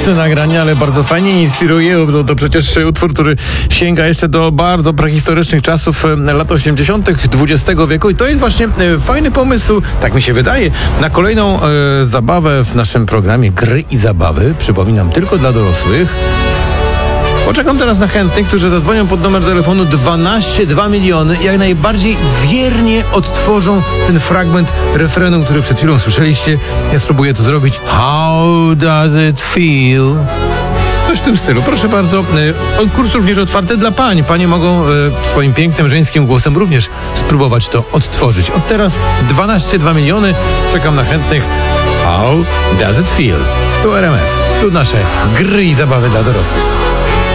świąteczne nagranie, ale bardzo fajnie inspiruje, bo to przecież utwór, który sięga jeszcze do bardzo prehistorycznych czasów lat 80. XX wieku i to jest właśnie fajny pomysł, tak mi się wydaje, na kolejną zabawę w naszym programie Gry i Zabawy. Przypominam, tylko dla dorosłych. Poczekam teraz na chętnych, którzy zadzwonią pod numer telefonu 2 miliony i jak najbardziej wiernie odtworzą ten fragment refrenu, który przed chwilą słyszeliście. Ja spróbuję to zrobić. How does it feel? Coś w tym stylu. Proszę bardzo. Kurs również otwarty dla pań. Panie mogą swoim pięknym, żeńskim głosem również spróbować to odtworzyć. Od teraz 2 miliony. Czekam na chętnych. How does it feel? Tu RMF. Tu nasze Gry i Zabawy dla dorosłych.